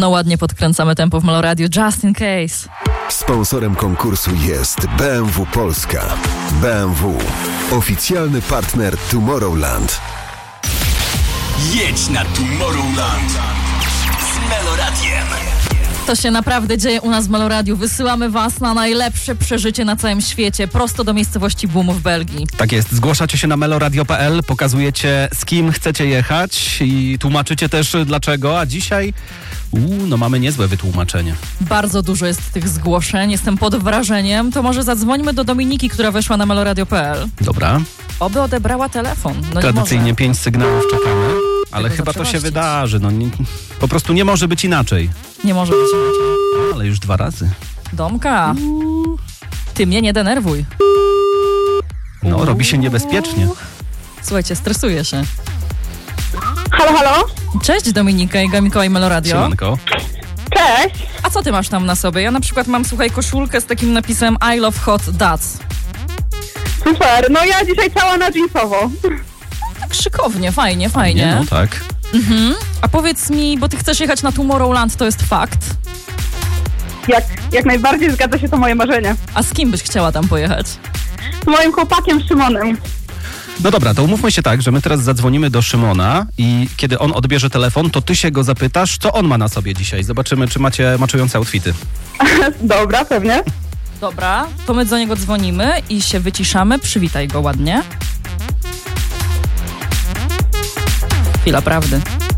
No ładnie podkręcamy tempo w Meloradiu, just in case. Sponsorem konkursu jest BMW Polska. BMW. Oficjalny partner Tomorrowland. Jedź na Tomorrowland z Meloradiem. To się naprawdę dzieje u nas w Meloradiu. Wysyłamy was na najlepsze przeżycie na całym świecie, prosto do miejscowości Boom w Belgii. Tak jest, zgłaszacie się na meloradio.pl, pokazujecie z kim chcecie jechać i tłumaczycie też dlaczego, a dzisiaj mamy niezłe wytłumaczenie. Bardzo dużo jest tych zgłoszeń, jestem pod wrażeniem. To może zadzwońmy do Dominiki, która weszła na meloradio.pl. Dobra. Oby odebrała telefon. No tradycyjnie 5 sygnałów czekamy, ale Tego chyba to się zaprzepaścić. wydarzy. Po prostu nie może być inaczej. Nie może być inaczej. Ale już 2 razy. Domka, ty mnie nie denerwuj. No, robi się niebezpiecznie. Słuchajcie, stresuję się. Halo, halo? Cześć Dominika i Mikołaj Meloradio. Siemanko. Cześć. A co ty masz tam na sobie? Ja na przykład mam, słuchaj, koszulkę z takim napisem I love hot dads. Super, no ja dzisiaj cała na jeansowo. Tak szykownie, fajnie. Nie, no tak. A powiedz mi, bo ty chcesz jechać na Tomorrowland, to jest fakt. Jak najbardziej zgadza się to moje marzenie. A z kim byś chciała tam pojechać? Z moim chłopakiem Szymonem. No dobra, to umówmy się tak, że my teraz zadzwonimy do Szymona i kiedy on odbierze telefon, to ty się go zapytasz, co on ma na sobie dzisiaj. Zobaczymy, czy macie maczujące outfity. Dobra, pewnie. Dobra, to my do niego dzwonimy i się wyciszamy. Przywitaj go ładnie. Chwila prawdy.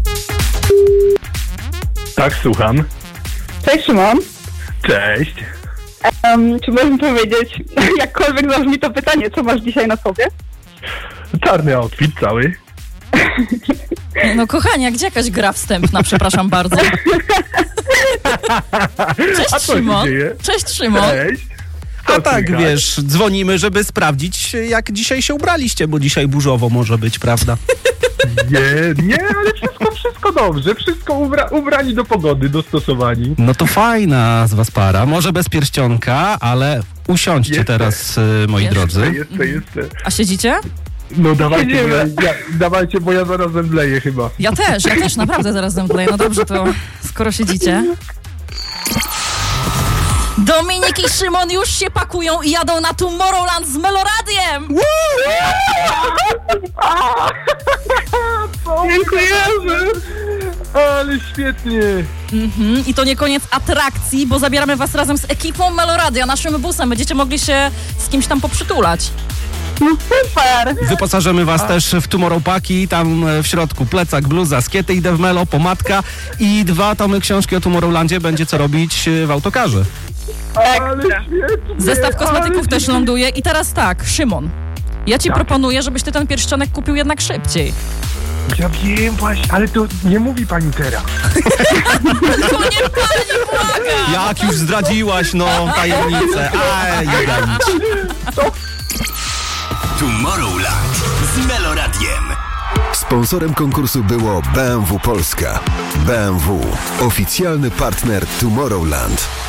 Tak, słucham. Cześć Szymon. Cześć. Czy możesz mi powiedzieć, jakkolwiek zabrzmi to pytanie, co masz dzisiaj na sobie? Czarny outfit cały. No kochanie, gdzie jakaś gra wstępna, przepraszam bardzo. Cześć A co Szymon. się dzieje? Cześć Szymon. Cześć. A tak, słychać? wiesz, dzwonimy, żeby sprawdzić, jak dzisiaj się ubraliście, bo dzisiaj burzowo może być, prawda? Nie, ale wszystko dobrze. Wszystko ubrani do pogody, dostosowani. No to fajna z was para, może bez pierścionka, ale usiądźcie Jeszcze. teraz, moi Jeszcze. drodzy. Jeszcze. A siedzicie? No dawajcie, bo ja zaraz zemdleję chyba. Ja też naprawdę zaraz zemdleję. No dobrze, to skoro siedzicie. Dominik i Szymon już się pakują i jadą na Tomorrowland z Meloradiem! Dziękujemy. Ale świetnie. I to nie koniec atrakcji, bo zabieramy was razem z ekipą Meloradia, naszym busem. Będziecie mogli się z kimś tam poprzytulać. No super. Wyposażymy was też w Tomorrow Paki, tam w środku plecak, bluza, skiety i Devmelo, pomadka i 2 tomy książki o Tomorrowlandzie będzie co robić w autokarze. Ale świetnie. Zestaw kosmetyków ale też ląduje. I teraz tak, Szymon, ja ci proponuję, żebyś ty ten pierścionek kupił jednak szybciej. Ja wiem właśnie, ale to nie mówi pani teraz. Tylko nie błaga! Jak już zdradziłaś, tajemnicę. Tomorrowland z Meloradiem. Sponsorem konkursu było BMW Polska. BMW. Oficjalny partner Tomorrowland.